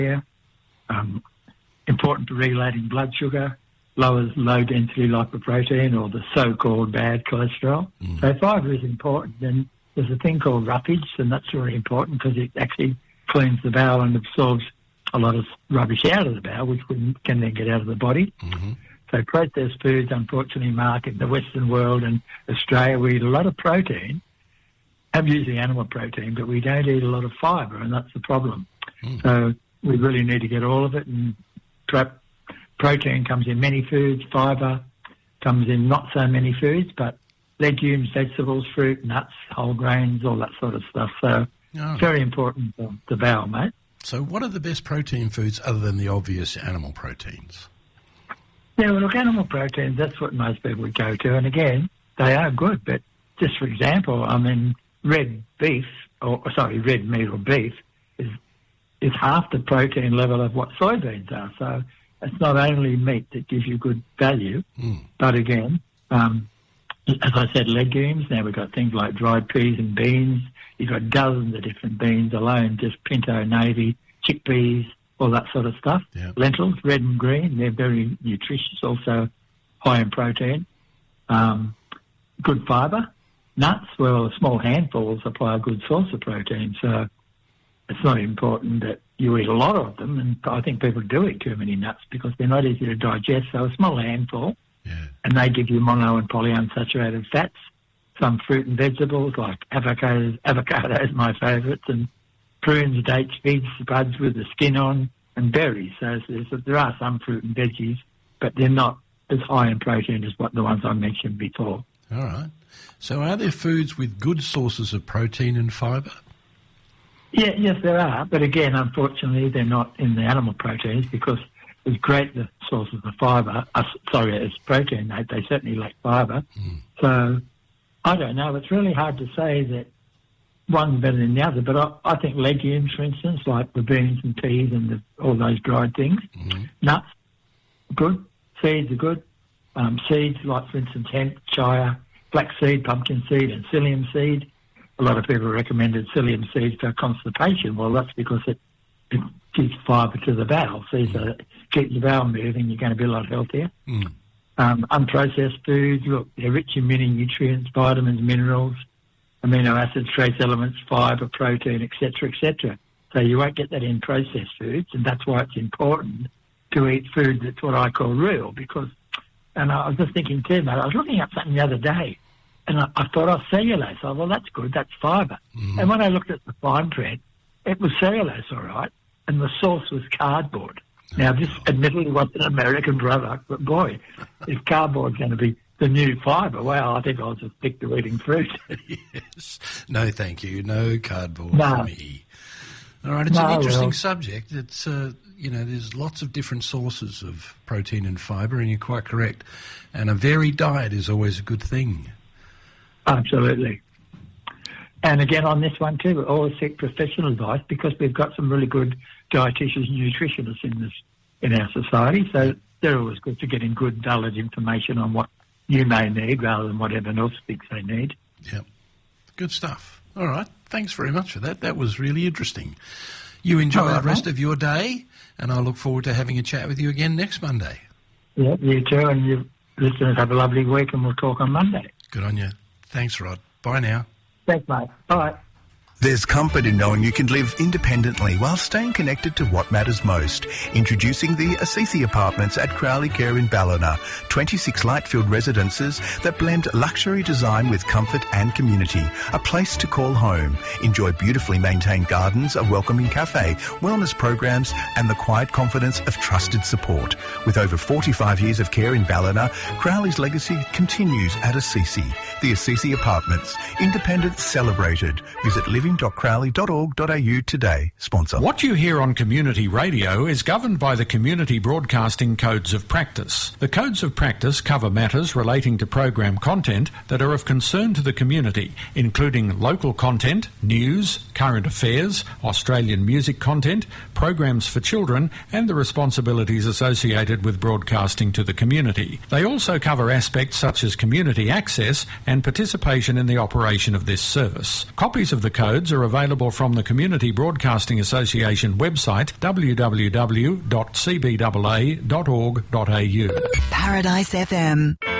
important for regulating blood sugar, lowers low-density lipoprotein or the so-called bad cholesterol. So fibre is important. And there's a thing called roughage, and that's really important because it actually cleans the bowel and absorbs a lot of rubbish out of the bowel, which we can then get out of the body. So processed foods, unfortunately, Mark, in the Western world and Australia, we eat a lot of protein. I'm using animal protein, but we don't eat a lot of fibre, and that's the problem. So we really need to get all of it, and protein comes in many foods, fibre comes in not so many foods, but legumes, vegetables, fruit, nuts, whole grains, all that sort of stuff. So it's very important for the bowel, mate. So what are the best protein foods other than the obvious animal proteins? Yeah, well, look, animal proteins, that's what most people would go to. And again, they are good. But just for example, I mean, red meat or beef is half the protein level of what soybeans are. So it's not only meat that gives you good value, but again, as I said, legumes. Now we've got things like dried peas and beans. You've got dozens of different beans alone, just pinto, navy, chickpeas, all that sort of stuff. Yep. Lentils, red and green, they're very nutritious, also high in protein. Good fibre. Nuts, well, a small handful will supply a good source of protein, so it's not important that you eat a lot of them, and I think people do eat too many nuts because they're not easy to digest, so a small handful, and they give you mono and polyunsaturated fats. Some fruit and vegetables like avocados, my favourites, and prunes, dates, figs, buds with the skin on, and berries. So there are some fruit and veggies, but they're not as high in protein as what the ones I mentioned before. All right. So are there foods with good sources of protein and fibre? Yeah, yes, there are. But again, unfortunately, they're not in the animal proteins because as great the sources of fibre, as protein, they certainly lack fibre. So I don't know. It's really hard to say that one's better than the other. But I think legumes, for instance, like the beans and peas and all those dried things, nuts, good. Seeds are good. Seeds like, for instance, hemp, chia, flaxseed, pumpkin seed, and psyllium seed. A lot of people recommended psyllium seeds for constipation. Well, that's because it gives fibre to the bowel. So keep the bowel moving, you're going to be a lot healthier. Unprocessed foods, look, they're rich in many nutrients, vitamins, minerals, amino acids, trace elements, fibre, protein, etc., etc. So you won't get that in processed foods, and that's why it's important to eat food that's what I call real, because, and I was just thinking too, mate, I was looking up something the other day, and I thought, cellulose. Oh, well, that's good, that's fibre. And when I looked at the fine print, it was cellulose, all right, and the source was cardboard. Now, this admittedly wasn't an American product, but boy, if cardboard's going to be the new fibre, well, I think I'll just stick to eating fruit. Yes. No, thank you. No cardboard for me. All right, it's an interesting subject. It's, there's lots of different sources of protein and fibre, and you're quite correct. And a varied diet is always a good thing. Absolutely. And again, on this one too, we always seek professional advice because we've got some really good dietitians and nutritionists in our society. So they're always good for getting good, valid information on what you may need rather than what everyone else thinks they need. Yep. Good stuff. All right. Thanks very much for that. That was really interesting. You enjoy the rest of your day, and I look forward to having a chat with you again next Monday. Yeah, you too, and you listeners have a lovely week, and we'll talk on Monday. Good on you. Thanks, Rod. Bye now. Thanks, mate. Bye. There's comfort in knowing you can live independently while staying connected to what matters most. Introducing the Assisi Apartments at Crowley Care in Ballina. 26 light-filled residences that blend luxury design with comfort and community. A place to call home. Enjoy beautifully maintained gardens, a welcoming cafe, wellness programs and the quiet confidence of trusted support. With over 45 years of care in Ballina, Crowley's legacy continues at Assisi. The Assisi Apartments. Independence celebrated. Visit living.crowley.org.au today. Sponsor. What you hear on community radio is governed by the Community Broadcasting Codes of Practice. The Codes of Practice cover matters relating to program content that are of concern to the community, including local content, news, current affairs, Australian music content, programs for children, and the responsibilities associated with broadcasting to the community. They also cover aspects such as community access and participation in the operation of this service. Copies of the codes are available from the Community Broadcasting Association website www.cbaa.org.au. Paradise FM.